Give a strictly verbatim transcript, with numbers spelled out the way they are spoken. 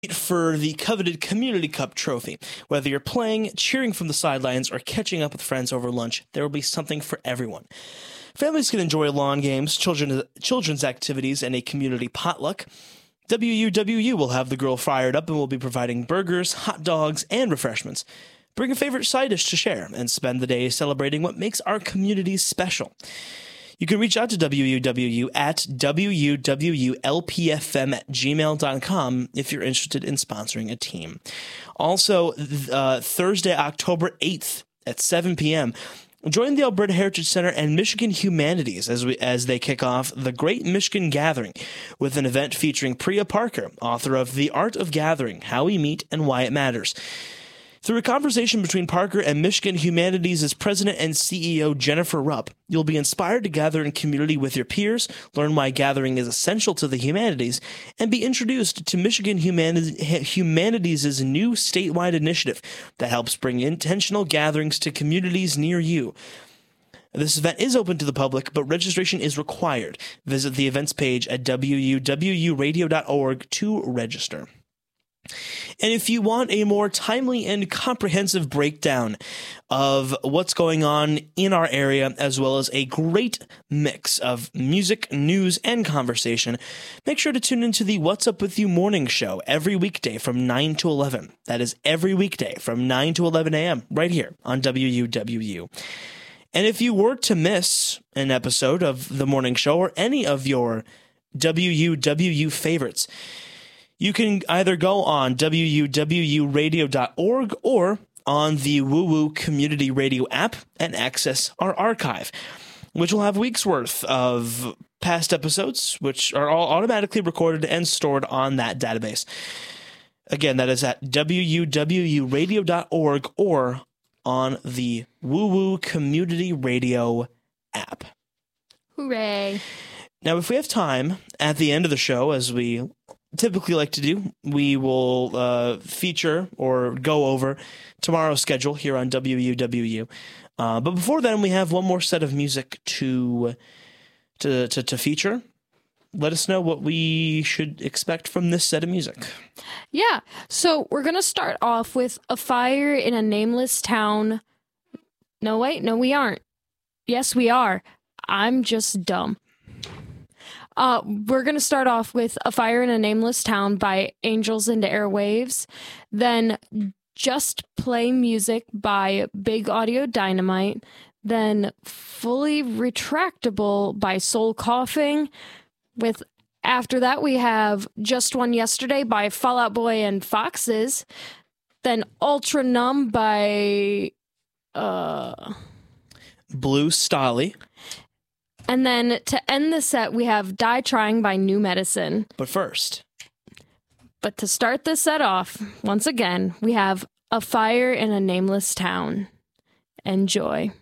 For the coveted Community Cup trophy. Whether you're playing, cheering from the sidelines, or catching up with friends over lunch, there will be something for everyone. Families can enjoy lawn games, children, children's activities, and a community potluck. W U W U will have the grill fired up and will be providing burgers, hot dogs, and refreshments. Bring a favorite side dish to share and spend the day celebrating what makes our communities special. You can reach out to W U W U at W U W U L P F M at gmail dot com if you're interested in sponsoring a team. Also, uh, Thursday, October eighth at seven p.m., join the Alberta Heritage Center and Michigan Humanities as we as they kick off the Great Michigan Gathering with an event featuring Priya Parker, author of The Art of Gathering, How We Meet and Why It Matters. Through a conversation between Parker and Michigan Humanities' president and C E O Jennifer Rupp, you'll be inspired to gather in community with your peers, learn why gathering is essential to the humanities, and be introduced to Michigan Humani- Humanities' new statewide initiative that helps bring intentional gatherings to communities near you. This event is open to the public, but registration is required. Visit the events page at W U W U radio dot org to register. And if you want a more timely and comprehensive breakdown of what's going on in our area, as well as a great mix of music, news, and conversation, make sure to tune into the What's Up With You morning show every weekday from nine to eleven. That is every weekday from nine to eleven a.m. right here on W U W U. And if you were to miss an episode of the morning show or any of your W U W U favorites, you can either go on W U W U radio dot org or on the Woo Woo Community Radio app and access our archive, which will have weeks' worth of past episodes, which are all automatically recorded and stored on that database. Again, that is at W U W U radio dot org or on the Woo Woo Community Radio app. Hooray. Now, if we have time at the end of the show, as we typically like to do, we will uh, feature or go over tomorrow's schedule here on W U W U. Uh, but before then, we have one more set of music to, to to to feature. Let us know what we should expect from this set of music. Yeah, so we're going to start off with A Fire in a Nameless Town. No, wait, no, we aren't. Yes, we are. I'm just dumb. Uh, we're going to start off with A Fire in a Nameless Town by Angels into Airwaves. Then Just Play Music by Big Audio Dynamite. Then Fully Retractable by Soul Coughing. With after that, we have Just One Yesterday by Fall Out Boy and Foxes. Then Ultra Numb by uh, Blue Stolly. And then to end the set, we have Die Trying by New Medicine. But first. But to start this set off, once again, we have A Fire in a Nameless Town. Enjoy.